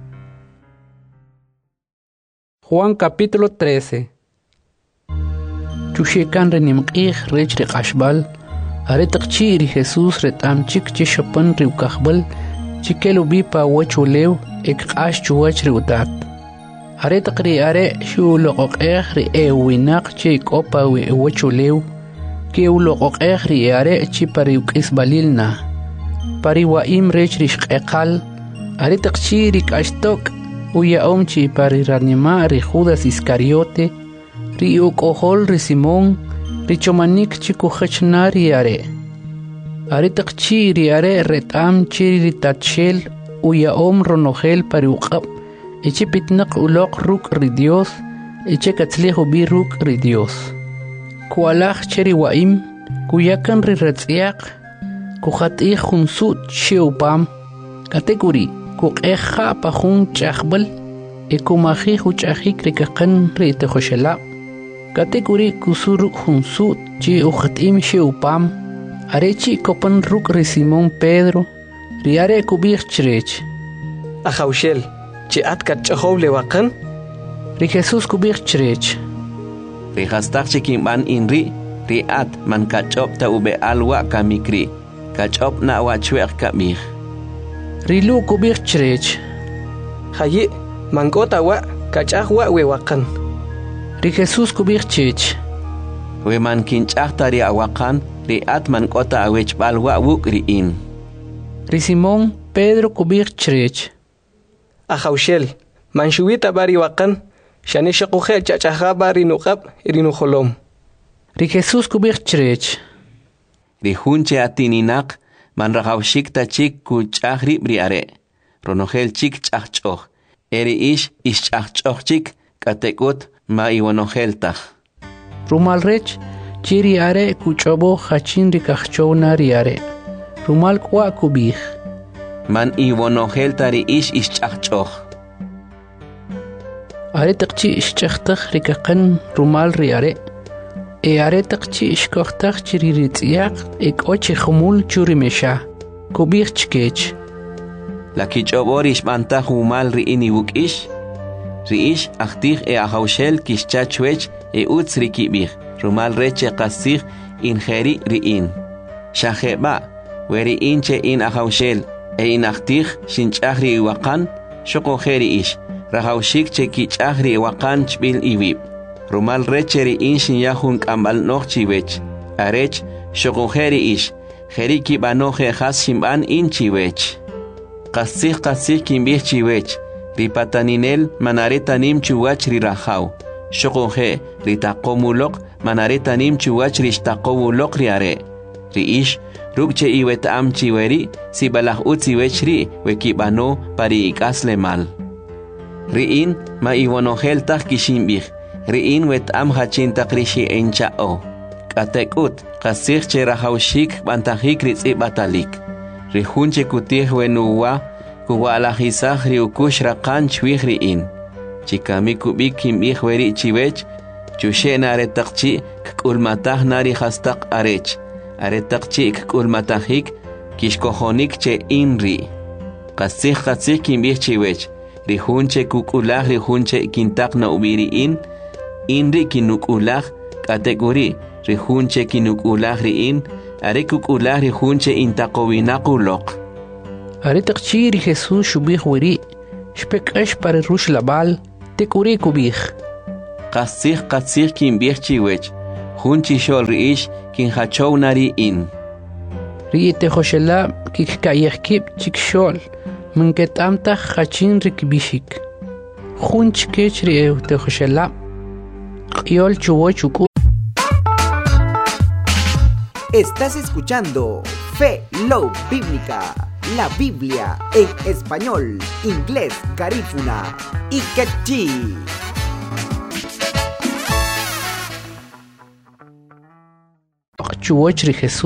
Juan capítulo 13. Chushekan renimqih rech riqashbal aretaqchi ri Jesús retamchik chishopan riukajbal chikelu bipa wachulew ekqash chuwach riutat aretaqri are shu loqoqeh ri ewinaq chi kopa we wachulew ke uloqoqeh ri are chi pariukis balilna pariwaim rech rishqeqal aretaqchi ri kashtok uya omchi pariranima ri Judas Iscariote ri ukohol ri Simón ri chomanik chi kuhachnari are aretaqchi ri are retam chi ri tatshel uya om ronogel pariuqab Eche pitnaq uloq ruk ri Dios, eche katzlejo bi ruk ri Dios. Kualaj cheri waim, kuyakan ri retziaq, kuhatih hunsut sheupam, kategori, kuqeja pahun chahbal, ekumaji huchahik rikakan ri tejoshela. Kategori kusuru hunsut chi uhatim sheupam, arechi kopan ruk ri Simón Pedro, riare kubich chrech. Ajaushel. Chi atkat chahow lewakan ri Jesús kubich chrech ri hastaq chikimban inri ri at man kachop ta ube alwa kamikri kachop na wa chweq kamih ri lu kubich chrech hayi mankota wa kachahwa wewakan ri Jesús kubich chech we man kinchahta ri awakan ri at man kota awech balwa wuk ri in ri Simón Pedro kubich chrech Ajaushel, manshuwita bari wakan, shani shakuhe chachaha bari nuqab irinuholom. Ri Jesús kubich chrech. Ri hunche atininaq, man rahawshik ta chik ku chahri briare. Ronogel chik chahchoh. Eri ish chahchoh chik, katekut ma iwanogel tah. Rumal rech, chiri are kuchobo hachin ri kachchow na riare. Rumal kwa kubich. Man iwanogel tari ish chahchoh. Are taqchi chahtakh rikakan rumal riare. Are taqchi ishkohtakh chiri ritziaq ek oche khumul churi mesha. Kubich chkech. La kichoborish mantah humal riini wukish. Riish achtih ahaushel kishchachwech utz rikibich. Rumal reche qasih injeri riin. Shaheba weri inche in ahaushel. Inachtih shinchahri iwakan, shokojeri ish, rahaushik cheki chahri iwakan chbil iwib. Rumal recheri in shinyahun kambal noch chiwech. Arech, shokojeri ish, jeriki banoje has shimban in chiwech. Kasih kimbih chiwech, ripataninel manaretanim chuwach rirahau. Shokoje, ritakomulok, manaretanim chuwach ristakowulok riare. Riish, Rukche iwet am chiweri, si balah utziwechri, wekibano pari ikasle mal. Riin, ma iwanogel tak kishimbih, riin wet am hachintak rishi enchao. Katekut, kasih cherahaushik bantahik ritzi batalik. Rihunche kutih wenuwa, kuwalahizah riukush rakan chwih riin. Chikami kubik kimbih weri chiwech, chushe naretakchi, kulmatah nari hastak arech. Aretaqchik kulmatahik kishkohonik che inri. Kasih kimbih chiwech. Rihunche kukulah rihunche kintak na ubiri inri kinukulah kategori. Rihunche kinukulah riin Arekuk ulahri hunche intaqowinaquloq. Aretak chiri Jesús shubih wiri. Shpek ash para rush labal. Tekuri kubih. Qatsih kin chiwech. Hunchi shol riish kin hachow nari in. Riite hoshela kik kayekib chik shol. Minket amta hachin rikbishik. Hunch kech rieu te hoshela. Yol chuwochuku. Estás escuchando Fe Love Bíblica, la Biblia en español, inglés, garífuna y quechí. Chuwochri Jesús.